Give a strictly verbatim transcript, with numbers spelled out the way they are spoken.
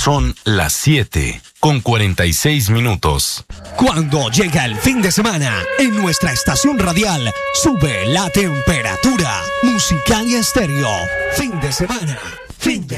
Son las siete con cuarenta y seis minutos. Cuando llega el fin de semana, en nuestra estación radial sube la temperatura. Musical y Estéreo. Fin de semana. Fin de